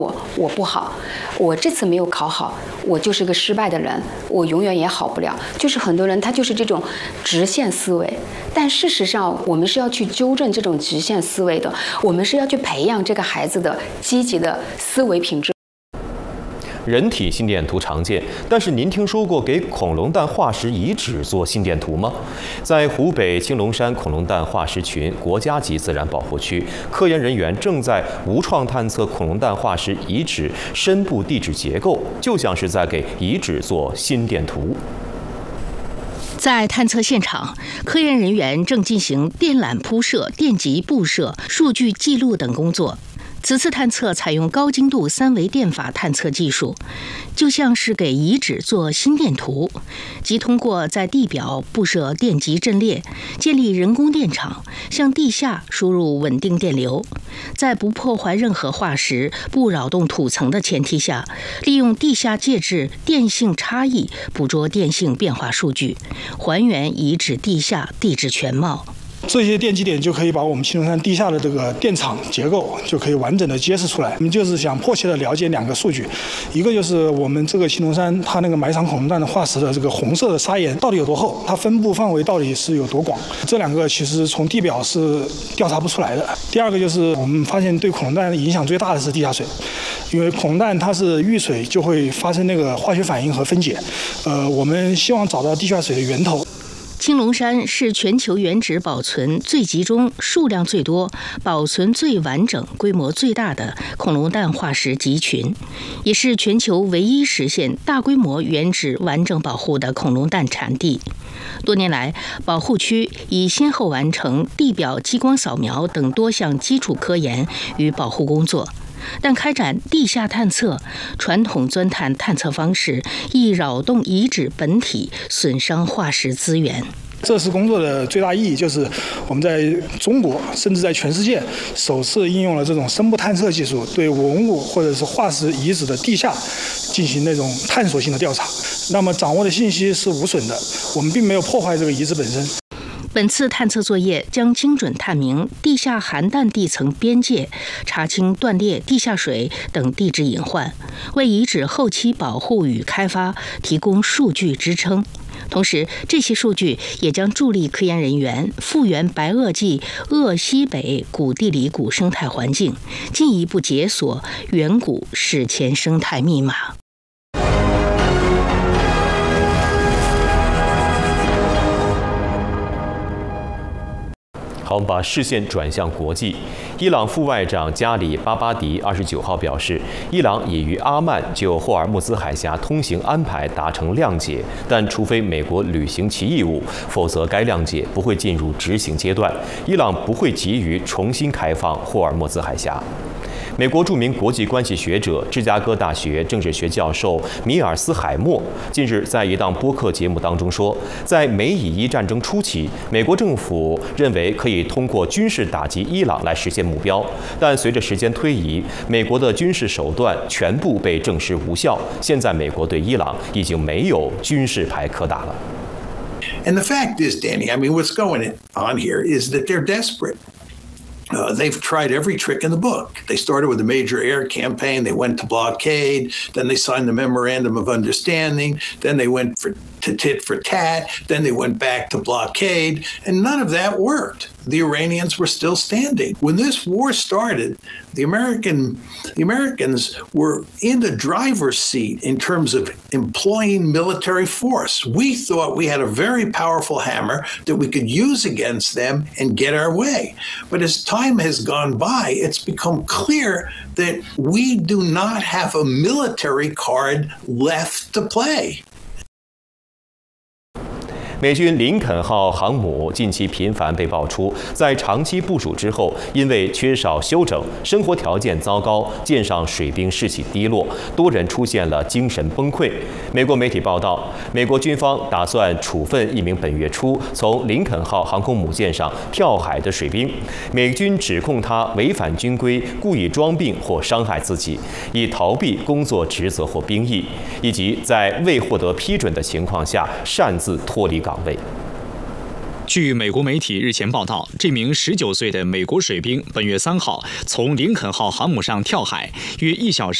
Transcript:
我不好，我这次没有考好，我就是个失败的人，我永远也好不了。就是很多人他就是这种直线思维，但事实上我们是要去纠正这种直线思维的，我们是要去培养这个孩子的积极的思维品质。 人体心电图常见，但是您听说过给恐龙蛋化石遗址做心电图吗？在湖北青龙山恐龙蛋化石群国家级自然保护区，科研人员正在无创探测恐龙蛋化石遗址深部地质结构，就像是在给遗址做心电图。 在探测现场，科研人员正进行电缆铺设、电极布设、数据记录等工作。此次探测采用高精度3维电法探测技术，就像是给遗址做心电图，即通过在地表布设电极阵列，建立人工电场，向地下输入稳定电流，在不破坏任何化石、不扰动土层的前提下，利用地下介质电性差异捕捉电性变化数据，还原遗址地下地质全貌。 这些电极点就可以把我们青龙山地下的这个电场结构就可以完整的揭示出来。我们就是想迫切的了解2个数据，一个就是我们这个青龙山它那个埋藏恐龙蛋的化石的这个红色的砂岩到底有多厚，它分布范围到底是有多广，这2个其实从地表是调查不出来的。第二个就是我们发现对恐龙蛋影响最大的是地下水，因为恐龙蛋它是遇水就会发生那个化学反应和分解，我们希望找到地下水的源头。 青龙山是全球原址保存最集中、数量最多、保存最完整、规模最大的恐龙蛋化石集群，也是全球唯一实现大规模原址完整保护的恐龙蛋产地。多年来，保护区已先后完成地表激光扫描等多项基础科研与保护工作。但开展地下探测，传统钻探探测方式易扰动遗址本体，损伤化石资源。 这次工作的最大意义就是我们在中国甚至在全世界首次应用了这种深部探测技术，对文物或者是化石遗址的地下进行那种探索性的调查。那么掌握的信息是无损的，我们并没有破坏这个遗址本身。 本次探测作业将精准探明地下含氮地层边界，查清断裂、地下水等地质隐患，为遗址后期保护与开发提供数据支撑。同时，这些数据也将助力科研人员复原白垩纪鄂西北古地理古生态环境，进一步解锁远古史前生态密码。 好，我们把视线转向国际。伊朗副外长加里巴巴迪29号表示，伊朗已与阿曼就霍尔木兹海峡通行安排达成谅解，但除非美国履行其义务，否则该谅解不会进入执行阶段。伊朗不会急于重新开放霍尔木兹海峡。美国著名国际关系学者、芝加哥大学政治学教授米尔斯海默近日在一档播客节目当中说，在美以伊战争初期，美国政府认为可以通过军事打击伊朗来实现目标，但随着时间推移，美国的军事手段全部被证实无效。现在，美国对伊朗已经没有军事牌可打了。 And the fact is, Danny, I mean, what's going on here is that they're desperate. They've tried every trick in the book. They started with a major air campaign. They went to blockade. Then they signed the Memorandum of Understanding. Then they went to tit for tat. Then they went back to blockade. And none of that worked. The Iranians were still standing. When this war started, the Americans were in the driver's seat in terms of employing military force. We thought we had a very powerful hammer that we could use against them and get our way. But as time has gone by, it's become clear that we do not have a military card left to play. 美军林肯号航母近期频繁被爆出，在长期部署之后，因为缺少休整，生活条件糟糕，舰上水兵士气低落，多人出现了精神崩溃。美国媒体报道，美国军方打算处分一名本月初从林肯号航空母舰上跳海的水兵，美军指控他违反军规，故意装病或伤害自己，以逃避工作职责或兵役，以及在未获得批准的情况下擅自脱离岗位。 据美国媒体日前报道，这名19岁的美国水兵本月3号从林肯号航母上跳海，约1小时